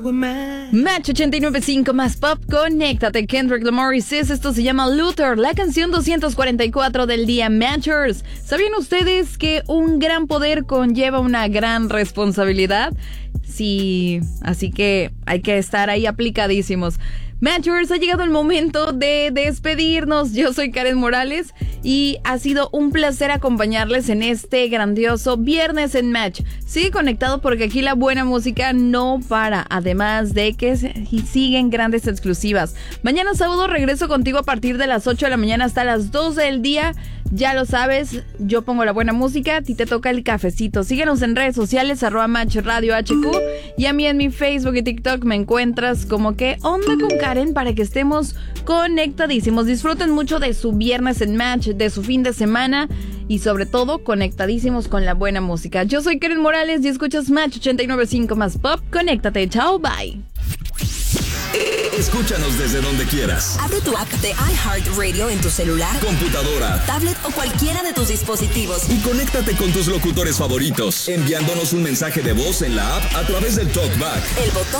Match 89.5 más pop, conéctate. Kendrick Lamar y Sis, esto se llama Luther, la canción 244 del día Matchers. ¿Sabían ustedes que un gran poder conlleva una gran responsabilidad? Sí, así que hay que estar ahí aplicadísimos. Matchers, ha llegado el momento de despedirnos. Yo soy Karen Morales y ha sido un placer acompañarles en este grandioso viernes en Match. Sigue conectado porque aquí la buena música no para, además de que siguen grandes exclusivas. Mañana sábado regreso contigo a partir de las 8 de la mañana hasta las 12 del día. Ya lo sabes, yo pongo la buena música, a ti te toca el cafecito. Síguenos en redes sociales, @Match Radio HQ, y a mí en mi Facebook y TikTok me encuentras como que onda con Karen, para que estemos conectadísimos. Disfruten mucho de su viernes en Match, de su fin de semana y sobre todo conectadísimos con la buena música. Yo soy Karen Morales y escuchas Match 89.5 más pop. Conéctate, chao, bye. Escúchanos desde donde quieras. Abre tu app de iHeartRadio en tu celular, computadora, tablet o cualquiera de tus dispositivos. Y conéctate con tus locutores favoritos, enviándonos un mensaje de voz en la app a través del TalkBack. El botón